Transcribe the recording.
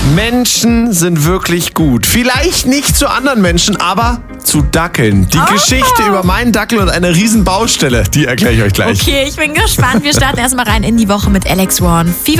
Menschen sind wirklich gut. Vielleicht nicht zu anderen Menschen, aber zu Dackeln. Die Geschichte über meinen Dackel und eine Riesenbaustelle, die erkläre ich euch gleich. Okay, ich bin gespannt. Wir starten erstmal rein in die Woche mit Alex Warren.